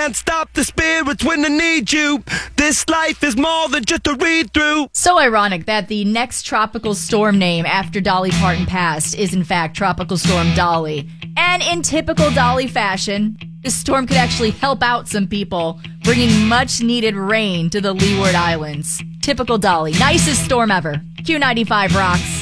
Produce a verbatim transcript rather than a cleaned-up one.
can't stop the spirits when they need you. This life is more than just a read-through. So ironic that the next tropical storm name after Dolly Parton passed is in fact Tropical Storm Dolly. And in typical Dolly fashion, this storm could actually help out some people, bringing much-needed rain to the Leeward Islands. Typical Dolly. Nicest storm ever. Q ninety-five rocks.